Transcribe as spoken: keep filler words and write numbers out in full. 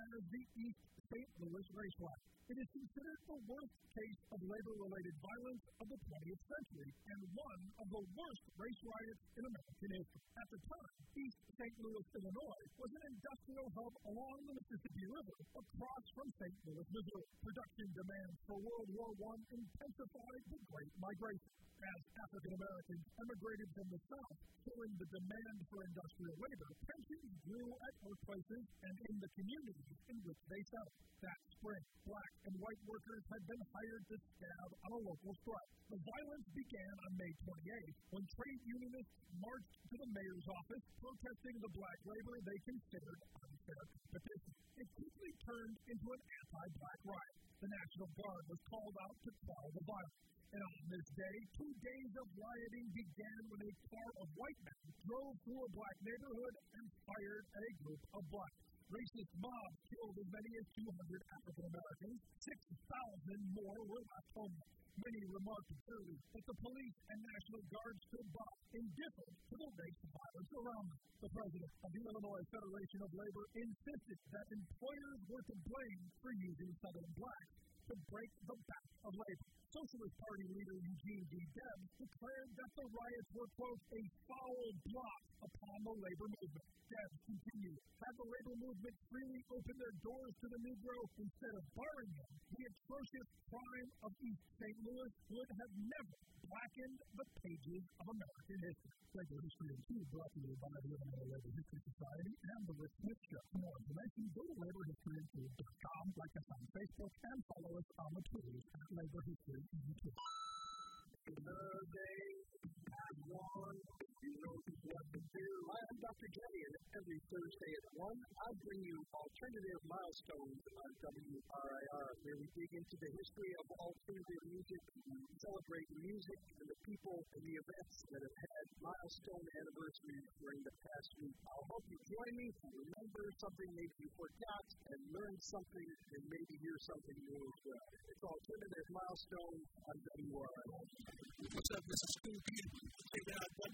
as the East Saint Louis race riot. It is considered the worst case of labor-related violence of the twentieth century and one of the worst race riots in American history. At the time, East Saint Louis, Illinois, was an industrial hub along the Mississippi River across from Saint Louis, Missouri. Production demands for World War One intensified the Great Migration. As African Americans emigrated from the South, filling the demand for industrial labor, tensions grew at workplaces and in the communities in which they settled. That spring, black and white workers had been hired to scab on a local strike. The violence began on May twenty-eighth when trade unionists marched to the mayor's office protesting the black labor they considered unfair competition. It quickly turned into an anti-black riot. The National Guard was called out to quell the violence. And on this day, two days of rioting began when a car of white men drove through a black neighborhood and fired at a group of blacks. Racist mobs killed as many as two hundred African Americans. six thousand more were left homeless. Many remarked bitterly that the police and National Guard stood by, indifferent to the race violence around them. The president of the Illinois Federation of Labor insisted that employers were to blame for using Southern blacks to break the back of labor. Socialist Party leader Eugene D. Debs declared that the riots were, quote, a foul blot upon the labor movement. Debs continued, had the labor movement freely opened their doors to the Negro instead of barring them, the atrocious crime of East Saint Louis would have never blackened the pages of American history. Labor History and Two brought to you by the Illinois Labor History Society and the Rick Smith Show. For more information, go to labor history and two dot com, like us on Facebook, and follow us on the Twitters at Labor History and Two. Thursday, at one, you know what to do. I am Doctor J, and every Thursday at one, I bring you alternative milestones on W R I R, where we dig into the history of alternative music, celebrate music and the people and the events that have had milestone anniversaries during the past week. I'll hope you join me to remember something maybe you forgot and learn something and maybe hear something new as well. It's Alternative Milestone on W R I R. What's up, this is Stu B. Check out